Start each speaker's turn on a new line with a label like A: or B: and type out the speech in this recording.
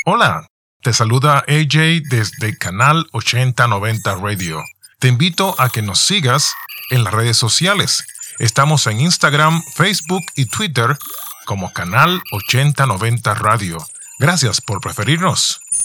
A: Hola, te saluda AJ desde Canal 8090 Radio. Te invito a que nos sigas en las redes sociales. Estamos en Instagram, Facebook y Twitter como Canal 8090 Radio. Gracias por preferirnos.